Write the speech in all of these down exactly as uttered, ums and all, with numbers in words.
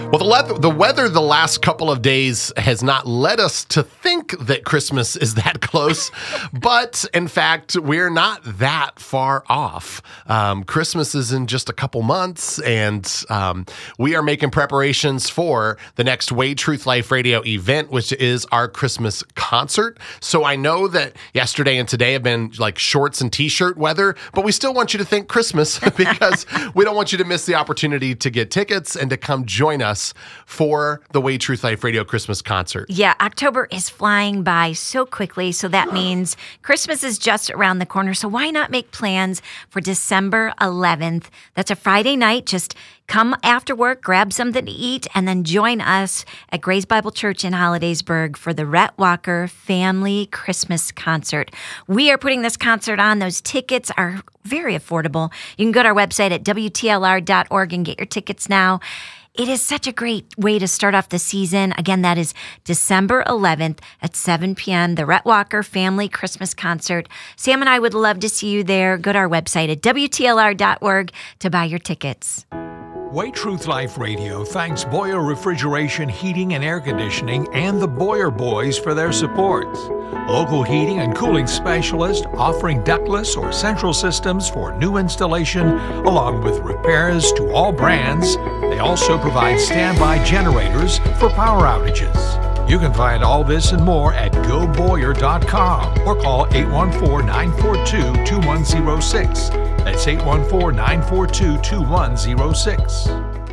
Well, the, le- the weather the last couple of days has not led us to think that Christmas is that close, but in fact, we're not that far off. Um, Christmas is in just a couple months, and um, we are making preparations for the next Way Truth Life Radio event, which is our Christmas concert. So I know that yesterday and today have been like shorts and t-shirt weather, but we still want you to think Christmas because we don't want you to miss the opportunity to get tickets and to come join us for the Way Truth Life Radio Christmas concert. Yeah, October is flying by so quickly, so that means Christmas is just around the corner. So why not make plans for December eleventh? That's a Friday night. Just come after work, grab something to eat, and then join us at Grace Bible Church in Hollidaysburg for the Rhett Walker Family Christmas Concert. We are putting this concert on. Those tickets are very affordable. You can go to our website at W T L R dot org and get your tickets now. It is such a great way to start off the season. Again, that is December eleventh at seven p.m., the Rhett Walker Family Christmas Concert. Sam and I would love to see you there. Go to our website at W T L R dot org to buy your tickets. Way Truth Life Radio thanks Boyer Refrigeration, Heating and Air Conditioning and the Boyer Boys for their support. Local heating and cooling specialist offering ductless or central systems for new installation along with repairs to all brands. They also provide standby generators for power outages. You can find all this and more at go boyer dot com or call eight one four, nine four two, two one zero six. That's eight one four, nine four two, two one zero six.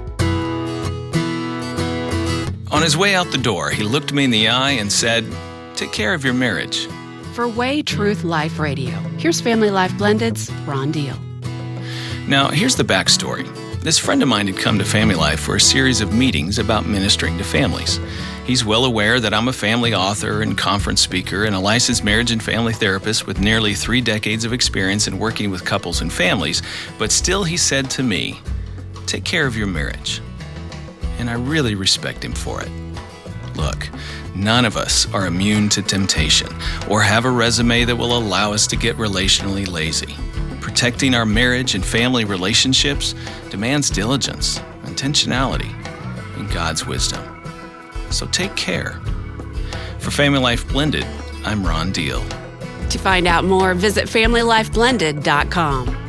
On his way out the door, he looked me in the eye and said, "Take care of your marriage." For Way Truth Life Radio, here's Family Life Blended's Ron Deal. Now, here's the backstory. This friend of mine had come to Family Life for a series of meetings about ministering to families. He's well aware that I'm a family author and conference speaker and a licensed marriage and family therapist with nearly three decades of experience in working with couples and families, but still he said to me, "Take care of your marriage." And I really respect him for it. Look, none of us are immune to temptation or have a resume that will allow us to get relationally lazy. Protecting our marriage and family relationships demands diligence, intentionality, and God's wisdom. So take care. For Family Life Blended, I'm Ron Deal. To find out more, visit family life blended dot com.